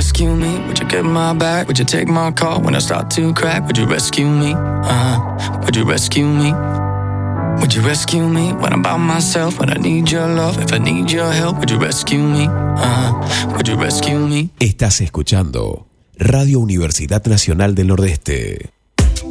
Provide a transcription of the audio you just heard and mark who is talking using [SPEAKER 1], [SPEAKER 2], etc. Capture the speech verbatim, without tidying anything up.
[SPEAKER 1] rescue me? Would you get my back? Would you take my call when I start to crack? Would you rescue me? Uh-huh. Would you rescue me? Would you rescue me when I'm by myself? When I need your love, if I need your help, would you rescue me? Uh-huh. Would you rescue me?
[SPEAKER 2] Estás escuchando Radio Universidad Nacional del Nordeste.